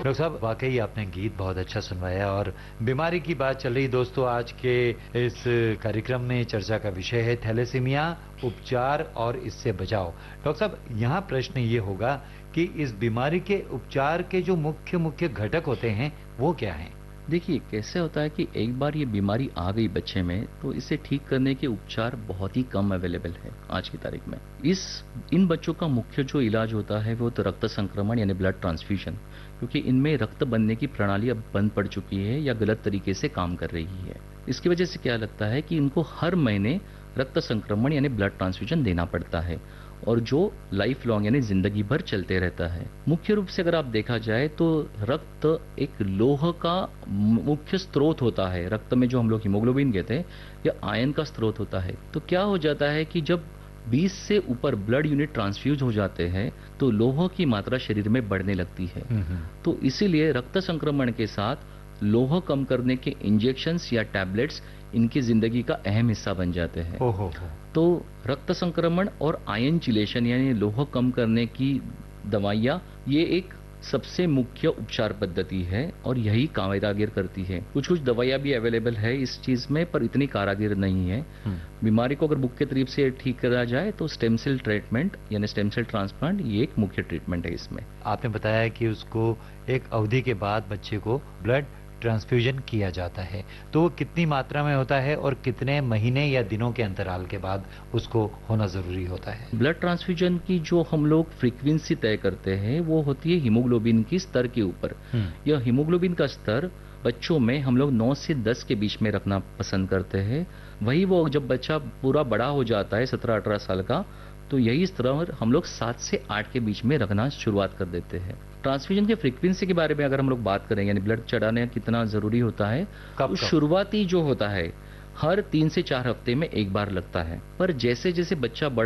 Doctor साहब, वाकई आपने गीत बहुत अच्छा सुनवाया और बीमारी की बात चल रही। दोस्तों, आज के इस कार्यक्रम में चर्चा का विषय है थैलेसीमिया, उपचार और इससे बचाव। डॉक्टर साहब, यहाँ प्रश्न ये होगा कि इस बीमारी के उपचार के जो मुख्य मुख्य घटक होते हैं वो क्या हैं? देखिए, कैसे होता है कि एक बार ये बीमारी आ गई बच्चे में तो इसे ठीक करने के उपचार बहुत ही कम अवेलेबल है आज की तारीख में। इन बच्चों का मुख्य जो इलाज होता है वो तो रक्त संक्रमण यानी ब्लड ट्रांसफ्यूजन, क्योंकि इनमें रक्त बनने की प्रणाली अब बंद पड़ चुकी है या गलत तरीके से काम कर रही है। इसकी वजह से क्या लगता है कि इनको हर महीने रक्त संक्रमण यानी ब्लड ट्रांसफ्यूजन देना पड़ता है और जो लाइफ लॉन्ग यानी जिंदगी भर चलते रहता है। मुख्य रूप से अगर आप देखा जाए तो रक्त एक लोह का मुख्य स्रोत होता है। रक्त में जो हम लोग हीमोग्लोबिन कहते हैं या आयन का स्रोत होता है। तो क्या हो जाता है कि जब 20 से ऊपर ब्लड यूनिट ट्रांसफ्यूज हो जाते हैं तो लोह की मात्रा शरीर में बढ़ने लगती है। तो इसीलिए रक्त संक्रमण के साथ लोह कम करने के इंजेक्शंस या टैबलेट्स इनकी जिंदगी का अहम हिस्सा बन जाते हैं। तो रक्त संक्रमण और आयन चिलेशन यानी लोह कम करने की दवाइयाँ ये एक सबसे मुख्य उपचार पद्धति है और यही कारागिर करती है। कुछ कुछ दवाइयाँ भी अवेलेबल है इस चीज में, पर इतनी कारागिर नहीं है। बीमारी को अगर मुख्य तरीके से ठीक करा जाए तो स्टेम सेल ट्रीटमेंट यानी स्टेम सेल ट्रांसप्लांट ये एक मुख्य ट्रीटमेंट है इसमें। आपने बताया कि उसको एक अवधि के बाद बच्चे को ब्लड ट्रांसफ्यूजन किया जाता है, तो वो कितनी मात्रा में होता है और कितने महीने या दिनों के अंतराल के बाद उसको होना जरूरी होता है? ब्लड ट्रांसफ्यूजन की जो हम लोग फ्रीक्वेंसी तय करते हैं वो होती है हीमोग्लोबिन की स्तर के ऊपर। यह हीमोग्लोबिन का स्तर बच्चों में हम लोग 9 से 10 के बीच में रखना पसंद करते हैं। वही वो जब बच्चा पूरा बड़ा हो जाता है 17-18 साल का, तो यही स्तर हम लोग 7 से 8 के बीच में रखना शुरुआत कर देते हैं। ट्रांसफ्यूजन की फ्रीक्वेंसी के बारे में अगर हम लोग बात करें यानी ब्लड चढ़ाने कितना जरूरी होता है, तो शुरुआती जो होता है हर 3 से 4 हफ्ते में एक बार लगता है। पर जैसे जैसे बच्चा बड़ा